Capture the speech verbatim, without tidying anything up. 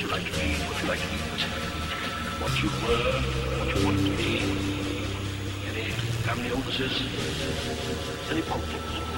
you like to read, what you like to eat, what you were, what you want to be, any family illnesses, any problems.